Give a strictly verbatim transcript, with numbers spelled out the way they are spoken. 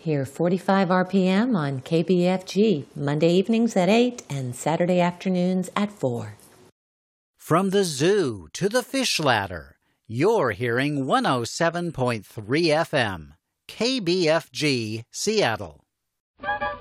Hear forty-five R P M on K B F G, Monday evenings at eight and Saturday afternoons at four. From the zoo to the fish ladder, you're hearing one oh seven point three F M, K B F G, Seattle.